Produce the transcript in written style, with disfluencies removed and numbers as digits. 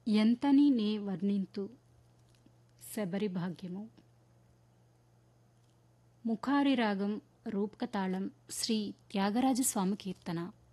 ఎంతని నే వర్ణింతు శబరి భాగ్యము. ముఖారి రాగం రూపకతాళం శ్రీ త్యాగరాజస్వామి కీర్తన.